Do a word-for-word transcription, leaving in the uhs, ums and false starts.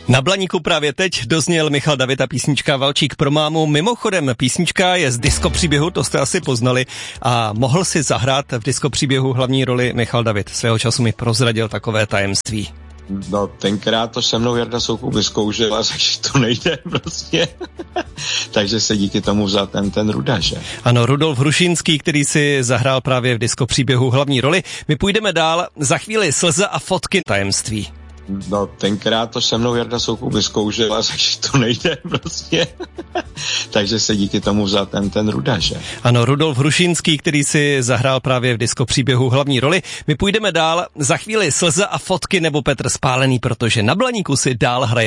Na Blaníku právě teď dozněl Michal David a písnička Valčík pro mámu. Mimochodem, písnička je z Disco příběhu, to jste asi poznali, a mohl si zahrát v Disco příběhu hlavní roli Michal David. Svého času mi prozradil takové tajemství. No, tenkrát to se mnou Jarda Soukup vyzkoušel a že to nejde prostě. Takže se díky tomu vzal ten, ten Ruda, že? Ano, Rudolf Hrušínský, který si zahrál právě v Disco příběhu hlavní roli. My půjdeme dál, za chvíli Slza a fotky tajemství. No, tenkrát to se mnou Jarda Soukup vyzkoušel a že to nejde prostě. Takže se díky tomu vzal ten, ten Ruda, že? Ano, Rudolf Hrušínský, který si zahrál právě v Disco příběhu hlavní roli. My půjdeme dál, za chvíli Slza a fotky nebo Petr Spálený, protože na Blaníku si dál hraje